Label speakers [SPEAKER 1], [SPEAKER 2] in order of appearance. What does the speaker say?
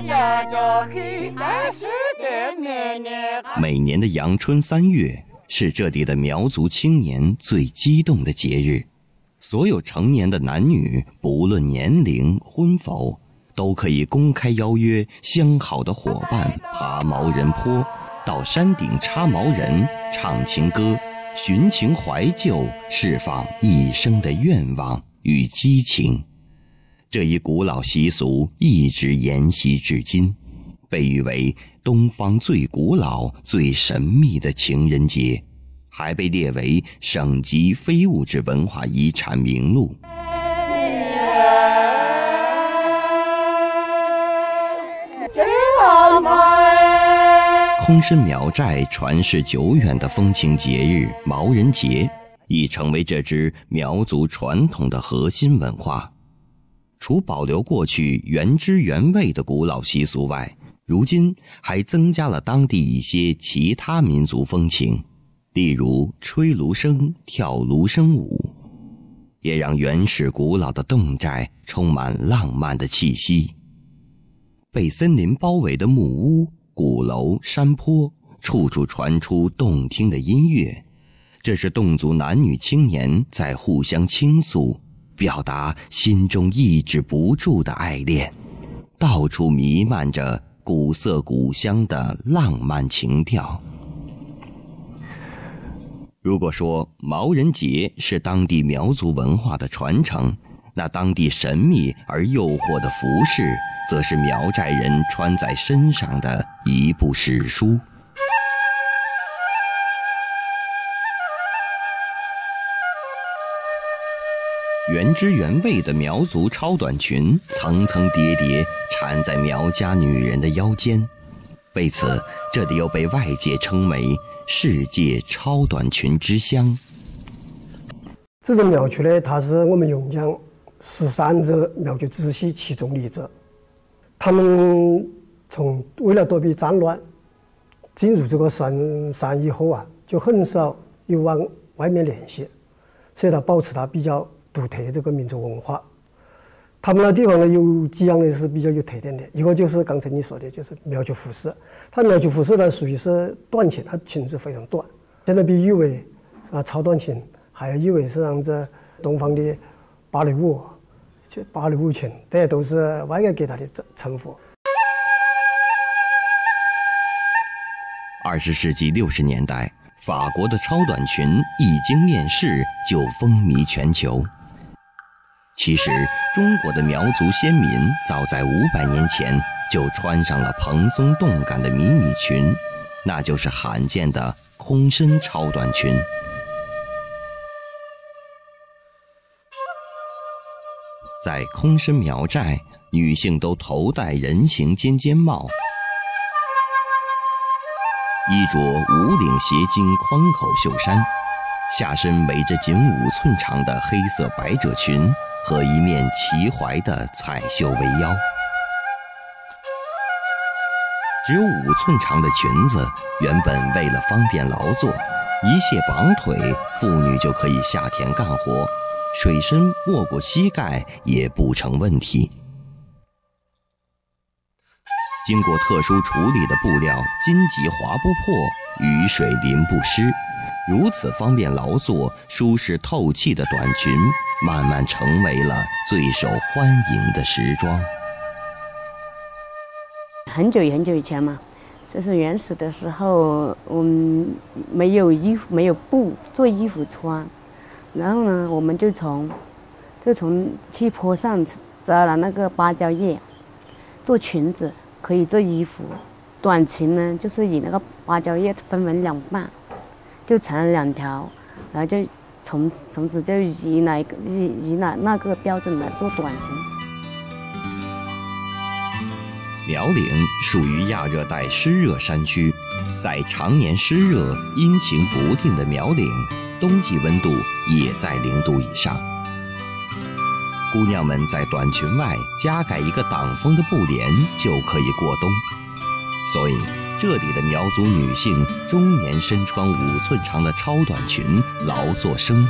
[SPEAKER 1] 每年的阳春3月是这里的苗族青年最激动的节日，所有成年的男女不论年龄婚否，都可以公开邀约相好的伙伴爬毛人坡，到山顶插毛人，唱情歌，寻情怀旧，释放一生的愿望与激情。这一古老习俗一直沿袭至今，被誉为东方最古老最神秘的情人节，还被列为省级非物质文化遗产名录。空参苗寨传世久远的风情节日毛人节，已成为这支苗族传统的核心文化。除保留过去原汁原味的古老习俗外，如今还增加了当地一些其他民族风情，例如吹芦笙、跳芦笙舞，也让原始古老的侗寨充满浪漫的气息。被森林包围的木屋、鼓楼、山坡，处处传出动听的音乐，这是侗族男女青年在互相倾诉，表达心中抑制不住的爱恋，到处弥漫着古色古香的浪漫情调。如果说毛人节是当地苗族文化的传承，那当地神秘而诱惑的服饰，则是苗寨人穿在身上的一部史书。原汁原味的苗族超短裙层层叠叠缠在苗家女人的腰间，为此这里又被外界称为世界超短裙之乡。
[SPEAKER 2] 这种苗族呢，它是我们榕江13支苗族支系其中一支，他们为了躲避战乱，进入这个深山以后啊，就很少有往外面联系，所以它保持它比较独特的这个民族文化。他们那地方呢，有几样呢是比较有特点的，一个就是刚才你说的，就是苗族服饰。它苗族服饰呢属于是短裙，它裙子非常短，现在被誉为超短裙，还有誉为是让这东方的芭蕾舞，就芭蕾舞裙，这些都是外界给它的称呼。
[SPEAKER 1] 20世纪60年代，法国的超短裙一经面世就风靡全球。其实中国的苗族先民早在500年前就穿上了蓬松动感的迷你裙，那就是罕见的空身超短裙。在空身苗寨，女性都头戴人形尖尖帽，衣着无领斜襟宽口袖衫，下身围着仅5寸长的黑色百褶裙和一面齐怀的彩绣围腰。只有5寸长的裙子，原本为了方便劳作，一卸绑腿，妇女就可以下田干活，水深没过膝盖也不成问题。经过特殊处理的布料，荆棘划不破，雨水淋不湿，如此方便劳作、舒适透气的短裙，慢慢成为了最受欢迎的时装。
[SPEAKER 3] 很久很久以前嘛，这是原始的时候，我们没有衣服，没有布做衣服穿，然后呢，我们就从去坡上摘了那个芭蕉叶，做裙子。可以做衣服，短裙呢，就是以那个芭蕉叶分为2半，就缠了2条，然后就从此就以那个标准来做短裙。
[SPEAKER 1] 苗岭属于亚热带湿热山区，在常年湿热、阴晴不定的苗岭，冬季温度也在0度以上。姑娘们在短裙外加盖一个挡风的布帘就可以过冬，所以这里的苗族女性终年身穿5寸长的超短裙，劳作生